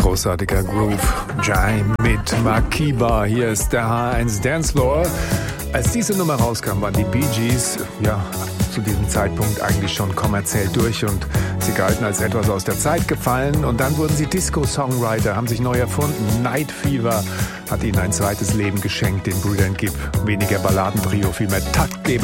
großartiger Groove. Jime mit Makiba. Hier ist der H1 Dancefloor. Als diese Nummer rauskam, waren die Bee Gees, zu diesem Zeitpunkt eigentlich schon kommerziell durch und sie galten als etwas aus der Zeit gefallen. Und dann wurden sie Disco-Songwriter, haben sich neu erfunden. Night Fever hat ihnen ein zweites Leben geschenkt, den Brüdern Gibb. Weniger Balladentrio, viel mehr Taktgeber.